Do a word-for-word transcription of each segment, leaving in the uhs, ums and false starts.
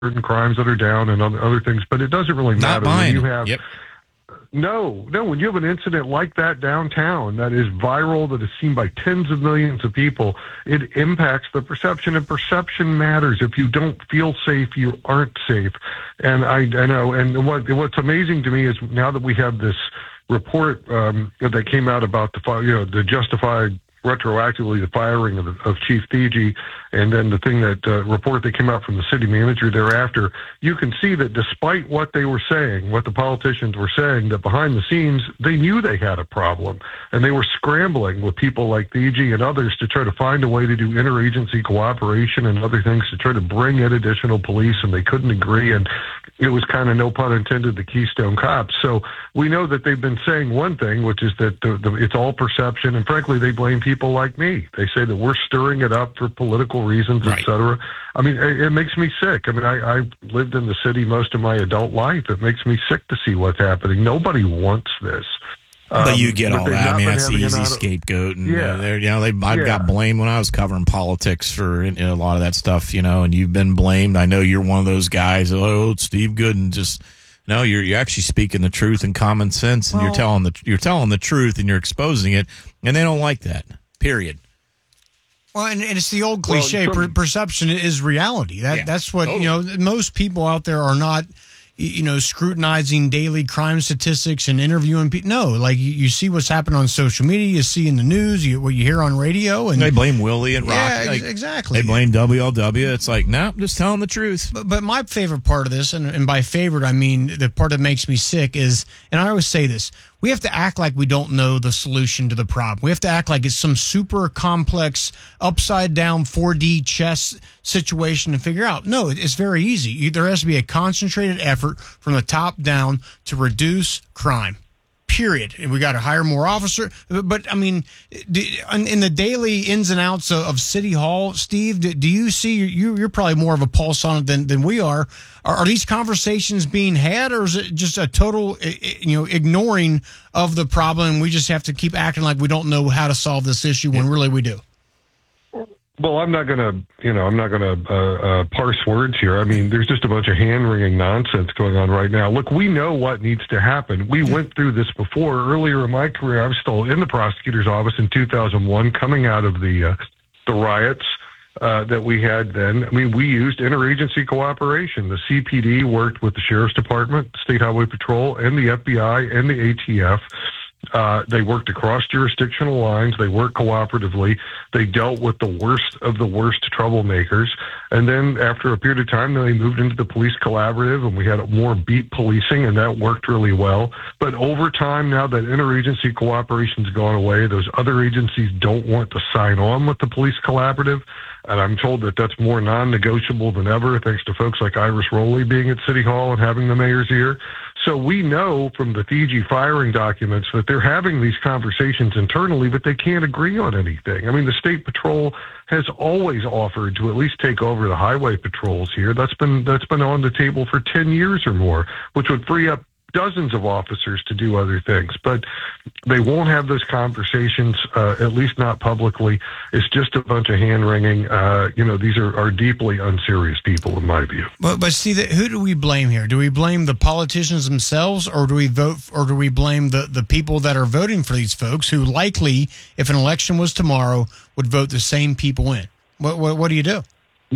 certain crimes that are down and other, other things, but it doesn't really Not matter buying when you it. have. Yep. No, no. When you have an incident like that downtown that is viral, that is seen by tens of millions of people, it impacts the perception, and perception matters. If you don't feel safe, you aren't safe. And I, I know. And what what's amazing to me is now that we have this report um, that came out about the you know the justified retroactively the firing of, of Chief Thigi, and then the thing that uh, report that came out from the city manager thereafter, you can see that despite what they were saying, what the politicians were saying, that behind the scenes, they knew they had a problem, and they were scrambling with people like Thigi and others to try to find a way to do interagency cooperation and other things to try to bring in additional police, and they couldn't agree, and it was kind of, no pun intended, the Keystone Cops. So we know that they've been saying one thing, which is that the, the, it's all perception, and frankly, they blame people people like me. They say that we're stirring it up for political reasons, right. et cetera. I mean, it, it makes me sick. I mean, I, I lived in the city most of my adult life. It makes me sick to see what's happening. Nobody wants this. But um, you get but all that. I mean, that's the easy of, scapegoat. And, yeah. uh, they're, you know, they, I yeah. got blamed when I was covering politics for you know, a lot of that stuff, you know, and you've been blamed. I know you're one of those guys. Oh, Steve Gooden just... No, you're you're actually speaking the truth and common sense, and well, you're telling the you're telling the truth, and you're exposing it, and they don't like that. Period. Well, and, and it's the old cliche: well, some, per- perception is reality. That yeah, that's what totally. you know. Most people out there are not, you know, scrutinizing daily crime statistics and interviewing people. No, like you, you see what's happening on social media, you see in the news, you, what you hear on radio, and they blame Willie and Rock. Yeah, like, exactly. They blame W L W. It's like, no, nah, I'm just telling the truth. But, but my favorite part of this, and, and by favorite I mean the part that makes me sick, is, and I always say this: we have to act like we don't know the solution to the problem. We have to act like it's some super complex, upside down four D chess situation to figure out. No, it's very easy. There has to be a concentrated effort from the top down to reduce crime. Period. And we got to hire more officers. But I mean, in the daily ins and outs of City Hall, Steve, do you see? You, you're probably more of a pulse on it than, than we are. Are, are these conversations being had, or is it just a total, you know, ignoring of the problem? And we just have to keep acting like we don't know how to solve this issue when really we do. Well, I'm not going to, you know, I'm not going to uh, uh, parse words here. I mean, there's just a bunch of hand-wringing nonsense going on right now. Look, we know what needs to happen. We went through this before. Earlier in my career, I was still in the prosecutor's office in two thousand one, coming out of the uh, the riots uh, that we had then. I mean, we used interagency cooperation. The C P D worked with the Sheriff's Department, State Highway Patrol, and the F B I and the A T F. Uh, they worked across jurisdictional lines. They worked cooperatively. They dealt with the worst of the worst troublemakers. And then after a period of time, they moved into the police collaborative, and we had more beat policing, and that worked really well. But over time, now that interagency cooperation's gone away, those other agencies don't want to sign on with the police collaborative. And I'm told that that's more non-negotiable than ever, thanks to folks like Iris Rowley being at City Hall and having the mayor's ear. So we know from the Thigi firing documents that they're having these conversations internally, but they can't agree on anything. I mean, the State Patrol has always offered to at least take over the highway patrols here. That's been that's been on the table for ten years or more, which would free up dozens of officers to do other things, but they won't have those conversations, uh, at least not publicly. It's just a bunch of hand-wringing. Uh, you know, these are, are deeply unserious people, in my view. But, but see, who do we blame here? Do we blame the politicians themselves, or do we vote, or do we blame the, the people that are voting for these folks who likely, if an election was tomorrow, would vote the same people in? What, what, what do you do?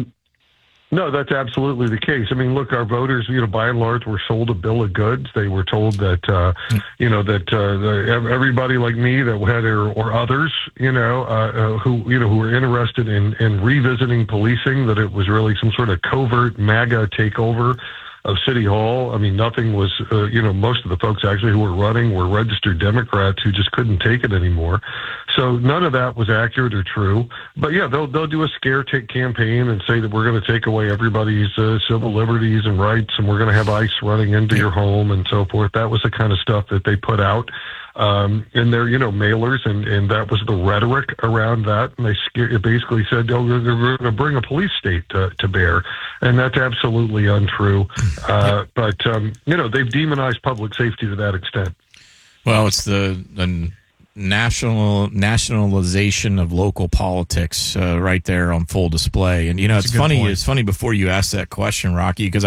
No, that's absolutely the case. I mean, look, our voters, you know, by and large, were sold a bill of goods. They were told that, uh, you know, that uh, the, everybody like me that had, or, or others, you know, uh, uh, who, you know, who were interested in, in revisiting policing, that it was really some sort of covert MAGA takeover of City Hall. I mean, nothing was, uh, you know, most of the folks actually who were running were registered Democrats who just couldn't take it anymore. So none of that was accurate or true. But yeah, they'll they'll do a scare take campaign and say that we're going to take away everybody's uh, civil liberties and rights, and we're going to have ICE running into your home and so forth. That was the kind of stuff that they put out um, in their, you know, mailers, and, and that was the rhetoric around that. And they scare, basically said, oh, we're going to bring a police state to, to bear. And that's absolutely untrue. Uh, but, um, you know, they've demonized public safety to that extent. Well, it's the, and national nationalization of local politics uh, right there on full display. And you know, That's it's a good funny. point. It's funny before you ask that question, Rocky, because